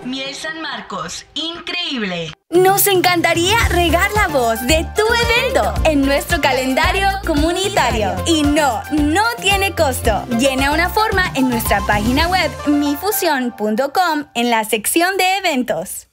Miel San Marcos, increíble. Nos encantaría regar la voz de tu evento en nuestro calendario comunitario. Y no tiene costo. Llena una forma en nuestra página web mifusion.com en la sección de eventos.